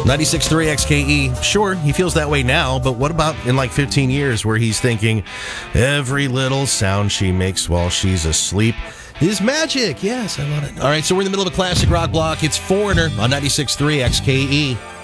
96.3 XKE. Sure, he feels that way now, but what about in like 15 years where he's thinking, every little sound she makes while she's asleep is magic? Yes, I love it. All right, so we're in the middle of a classic rock block. It's Foreigner on 96.3 XKE.